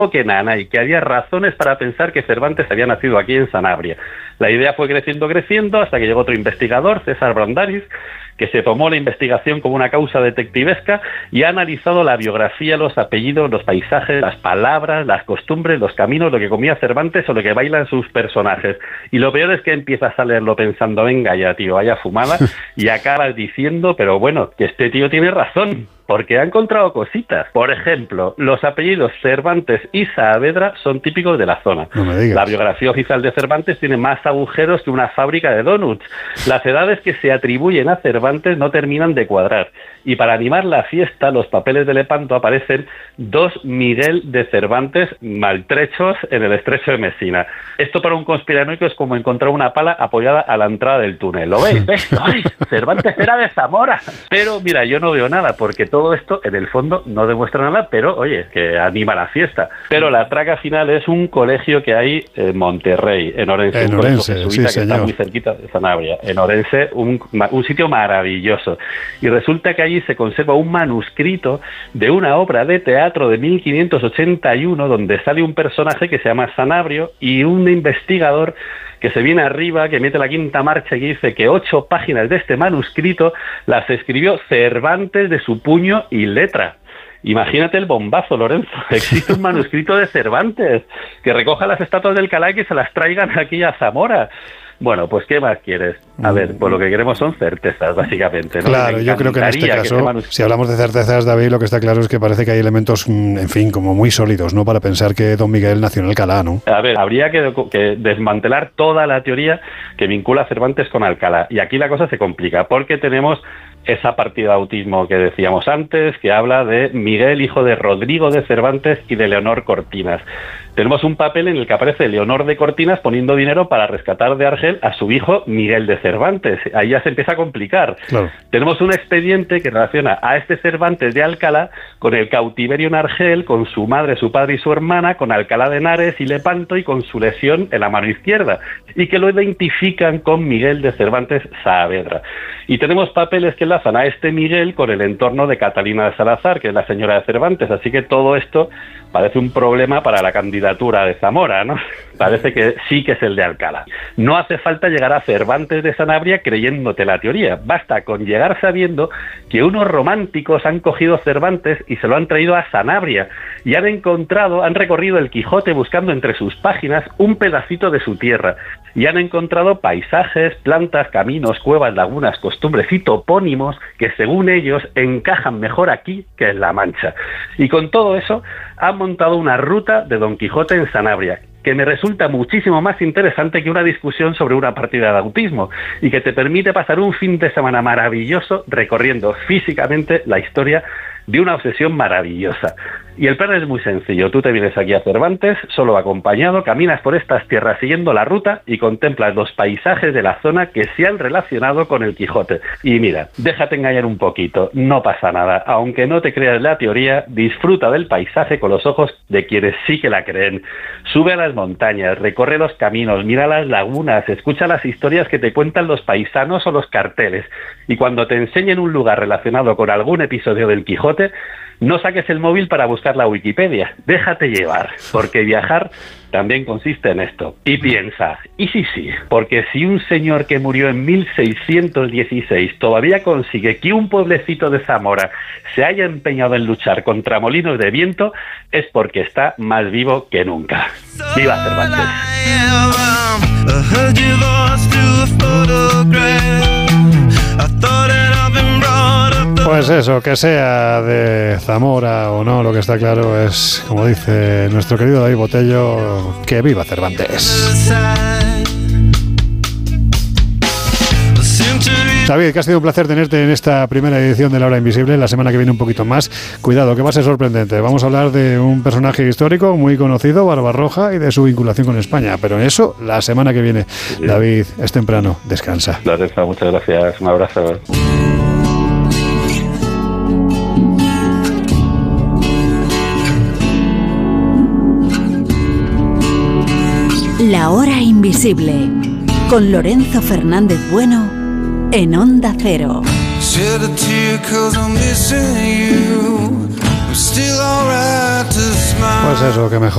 que Nana y que había razones para pensar que Cervantes había nacido aquí en Sanabria. La idea fue creciendo hasta que llegó otro investigador, César Brandariz, que se tomó la investigación como una causa detectivesca y ha analizado la biografía, los apellidos, los paisajes, las palabras, las costumbres, los caminos, lo que comía Cervantes o lo que bailan sus personajes. Y lo peor es que empiezas a leerlo pensando, venga ya, tío, vaya fumada, y acabas diciendo, pero bueno, que este tío tiene razón, porque ha encontrado cositas. Por ejemplo, los apellidos Cervantes y Saavedra son típicos de la zona. No me digas. La biografía oficial de Cervantes tiene más agujeros que una fábrica de donuts. Las edades que se atribuyen a Cervantes no terminan de cuadrar. Y para animar la fiesta, los papeles de Lepanto aparecen 2 Miguel de Cervantes maltrechos en el estrecho de Messina. Esto para un conspiranoico es como encontrar una pala apoyada a la entrada del túnel. ¿Lo veis? ¿Veis? ¡Ay! Cervantes era de Zamora. Pero mira, yo no veo nada, porque todo esto en el fondo no demuestra nada, pero oye, que anima la fiesta. Pero la traca final es un colegio que hay en Monterrey, en Orense. En Orense, sí, que señor. está muy cerquita de Sanabria. En Orense, un sitio maravilloso. Y resulta que allí se conserva un manuscrito de una obra de teatro de 1581 donde sale un personaje que se llama Sanabrio y un investigador que se viene arriba, que mete la quinta marcha y que dice que 8 páginas de este manuscrito las escribió Cervantes de su puño y letra. Imagínate el bombazo, Lorenzo. Existe un manuscrito de Cervantes que recoja las estatuas del Alcalá y que se las traigan aquí a Zamora. Bueno, pues ¿qué más quieres? A ver, pues lo que queremos son certezas, básicamente, ¿no? Claro, yo creo que en este caso, si hablamos de certezas, David, lo que está claro es que parece que hay elementos, en fin, como muy sólidos, ¿no? Para pensar que Don Miguel nació en Alcalá, ¿no? A ver, habría que desmantelar toda la teoría que vincula a Cervantes con Alcalá. Y aquí la cosa se complica, porque tenemos esa partida de autismo que decíamos antes, que habla de Miguel, hijo de Rodrigo de Cervantes y de Leonor Cortinas. Tenemos un papel en el que aparece Leonor de Cortinas poniendo dinero para rescatar de Argel a su hijo Miguel de Cervantes. Ahí ya se empieza a complicar. Claro. Tenemos un expediente que relaciona a este Cervantes de Alcalá con el cautiverio en Argel, con su madre, su padre y su hermana, con Alcalá de Henares y Lepanto y con su lesión en la mano izquierda, y que lo identifican con Miguel de Cervantes Saavedra. Y tenemos papeles que enlazan a este Miguel con el entorno de Catalina de Salazar, que es la señora de Cervantes, así que todo esto parece un problema para la candidatura de Zamora, ¿no? Parece que sí que es el de Alcalá. No hace falta llegar a Cervantes de Sanabria creyéndote la teoría, basta con llegar sabiendo que unos románticos han cogido Cervantes y se lo han traído a Sanabria y han recorrido el Quijote buscando entre sus páginas un pedacito de su tierra y han encontrado paisajes, plantas, caminos, cuevas, lagunas, costumbres y topónimos que según ellos encajan mejor aquí que en La Mancha. Y con todo eso han montado una ruta de Don Quijote en Sanabria, que me resulta muchísimo más interesante que una discusión sobre una partida de autismo y que te permite pasar un fin de semana maravilloso recorriendo físicamente la historia de una obsesión maravillosa. Y el plan es muy sencillo. Tú te vienes aquí a Cervantes, solo acompañado, caminas por estas tierras siguiendo la ruta y contemplas los paisajes de la zona que se han relacionado con el Quijote. Y mira, déjate engañar un poquito, no pasa nada. Aunque no te creas la teoría, disfruta del paisaje con los ojos de quienes sí que la creen. Sube a las montañas, recorre los caminos, mira las lagunas, escucha las historias que te cuentan los paisanos o los carteles. Y cuando te enseñen un lugar relacionado con algún episodio del Quijote, no saques el móvil para buscar la Wikipedia, déjate llevar, porque viajar también consiste en esto. Y piensa, ¿y sí? Porque si un señor que murió en 1616 todavía consigue que un pueblecito de Zamora se haya empeñado en luchar contra molinos de viento, es porque está más vivo que nunca. ¡Viva Cervantes! Pues eso, que sea de Zamora o no, lo que está claro es, como dice nuestro querido David Botello, que viva Cervantes. David, que ha sido un placer tenerte en esta primera edición de La Hora Invisible. La semana que viene un poquito más. Cuidado, que va a ser sorprendente. Vamos a hablar de un personaje histórico muy conocido, Barbarroja, y de su vinculación con España. Pero eso, la semana que viene. Sí. David, es temprano. Descansa. Lorenzo, muchas gracias. Un abrazo. La Hora Invisible, con Lorenzo Fernández Bueno, en Onda Cero. Pues eso, que mejor.